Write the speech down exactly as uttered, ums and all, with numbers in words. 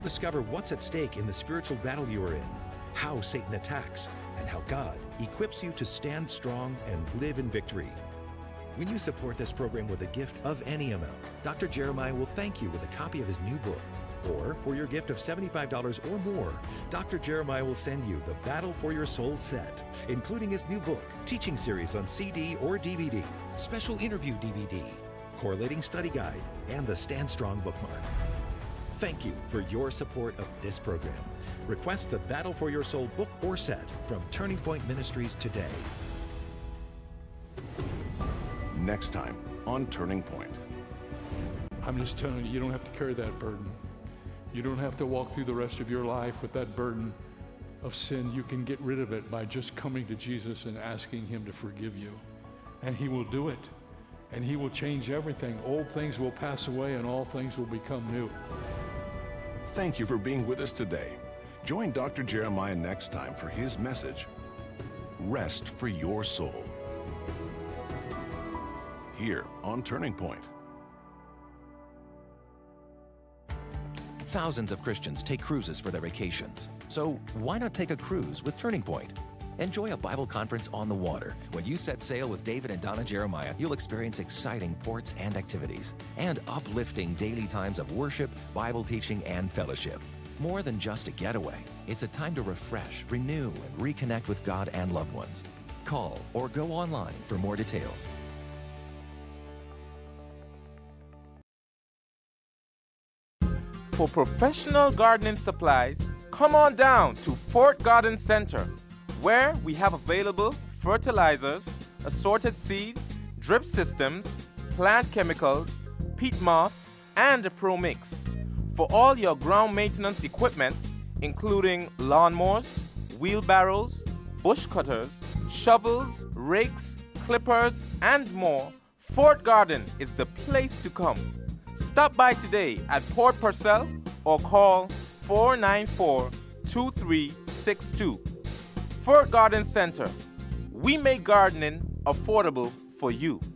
Discover what's at stake in the spiritual battle you are in, how Satan attacks, and how God equips you to stand strong and live in victory. When you support this program with a gift of any amount, Doctor Jeremiah will thank you with a copy of his new book. Or for your gift of seventy-five dollars or more, Doctor Jeremiah will send you the Battle for Your Soul set, including his new book, teaching series on C D or D V D, special interview D V D, correlating study guide, and the Stand Strong bookmark. Thank you for your support of this program. Request the Battle for Your Soul book or set from Turning Point Ministries today. Next time on Turning Point. I'm just telling you, you don't have to carry that burden. You don't have to walk through the rest of your life with that burden of sin. You can get rid of it by just coming to Jesus and asking him to forgive you. And he will do it. And he will change everything. Old things will pass away and all things will become new. Thank you for being with us today. Join Doctor Jeremiah next time for his message, Rest for Your Soul, here on Turning Point. Thousands of Christians take cruises for their vacations. So why not take a cruise with Turning Point? Enjoy a Bible conference on the water. When you set sail with David and Donna Jeremiah, you'll experience exciting ports and activities and uplifting daily times of worship, Bible teaching, and fellowship. More than just a getaway, it's a time to refresh, renew, and reconnect with God and loved ones. Call or go online for more details. For professional gardening supplies, come on down to Fort Garden Center, where we have available fertilizers, assorted seeds, drip systems, plant chemicals, peat moss, and a Pro Mix. For all your ground maintenance equipment, including lawnmowers, wheelbarrows, bush cutters, shovels, rakes, clippers, and more, Fort Garden is the place to come. Stop by today at Port Purcell or call four nine four, two three six two. Fort Garden Center. We make gardening affordable for you.